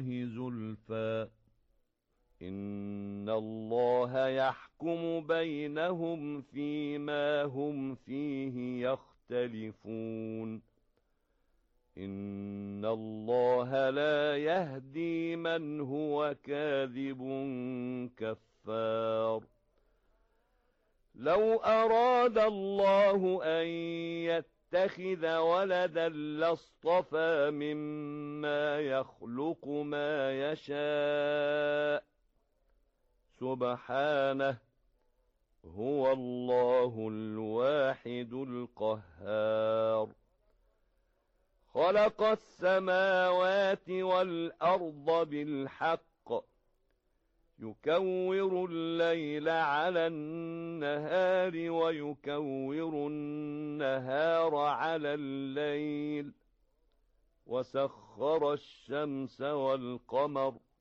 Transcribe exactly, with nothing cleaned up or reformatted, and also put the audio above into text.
الله زُلْفَىٰ إِنَّ اللَّهَ يَحْكُمُ بَيْنَهُمْ فِيمَا هُمْ فِيهِ يَخْتَلِفُونَ إِنَّ اللَّهَ لَا يَهْدِي مَنْ هُوَ كَاذِبٌ كَفَّارٌ لَوْ أَرَادَ اللَّهُ أَن يَتَّخِذَ وَلَدًا لَّاصْطَفَىٰ مِمَّا يَخْلُقُ مَا يَشَاءُ سُبْحَانَهُ هُوَ اللَّهُ الْوَاحِدُ الْقَهَّارُ خَلَقَ السَّمَاوَاتِ وَالْأَرْضَ بِالْحَقِّ يُكَوِّرُ اللَّيْلَ عَلَى النَّهَارِ وَيُكَوِّرُ النَّهَارَ عَلَى اللَّيْلِ وَسَخَّرَ الشَّمْسَ وَالْقَمَرَ